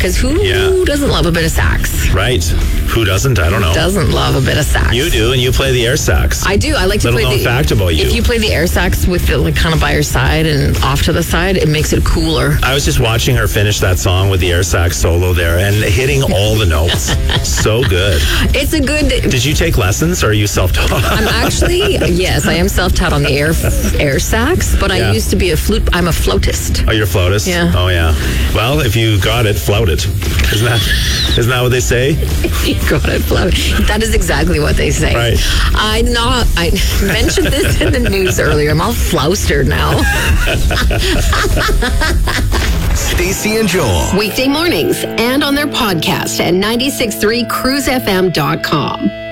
Because who doesn't love a bit of sax? Right. Who doesn't? I don't know. Doesn't love a bit of sax. You do, and you play the air sax. I do. I like to play Little known fact about you. If you play the air sax with it like kind of by your side and off to the side, it makes it cooler. I was just watching her finish that song with the air sax solo there and hitting all the notes. So good. It's a good... Did you take lessons or are you self-taught? I'm actually, yes, I am self-taught on the air sax, but I used to be I'm a flautist. Oh, you're a flautist? Yeah. Oh, yeah. Well, if you got it, flout it. Isn't that what they say? You got it, flout it. That is exactly what they say. Right. I mentioned this in the news earlier. I'm all floustered now. Stacey and Joel. Weekday mornings and on their podcast at 96.3cruisefm.com.